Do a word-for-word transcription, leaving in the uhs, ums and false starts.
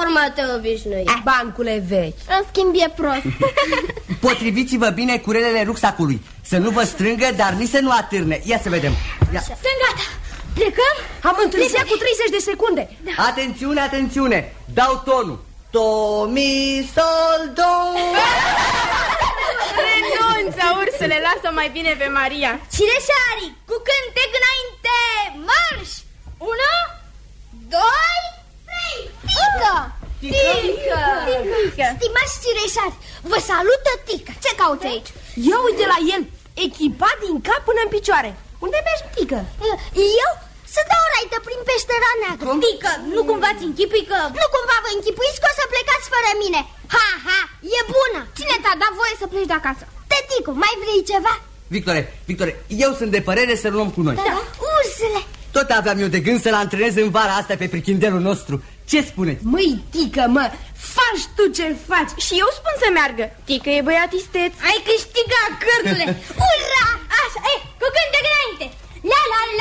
formate obișnuite. Bancule vechi. În schimb e prost. Potriviți-vă bine cu relele rucsacului. Să nu vă strângă, dar nici să nu atârne. Ia să vedem. Ia. Sunt gata. Plecăm? Am întârziat cu treizeci de secunde. Da. Atențiune, atențiune. Dau tonul. Do, mi, sol, do. Renunță, ursule, lasă mai bine pe Maria. Cireșarii, cu cântec înainte, marș! Unu, doi, trei, Tică! Tică! Tică! Stimați cireșari, vă salută Tică. Ce cauți aici? Ia uite la el, echipat din cap până în picioare. Unde mergi, Tică? Eu? Să dau raită prin peștera neagră. Tică, nu cumva ți închipui că... Nu cumva vă închipuiți că o să plecați fără mine. Ha, ha, e bună. Cine te-a dat voie să pleci de acasă? Teticu, mai vrei ceva? Victore, Victore, eu sunt de părere să luăm cu noi. Da, ursule. Tot aveam eu de gând să-l antrenez în vara asta pe prichindelul nostru. Ce spuneți? Măi, Tică, mă, faci tu ce faci. Și eu spun să meargă. Tică e băiat isteț. Ai câștigat, cărtule. Ura!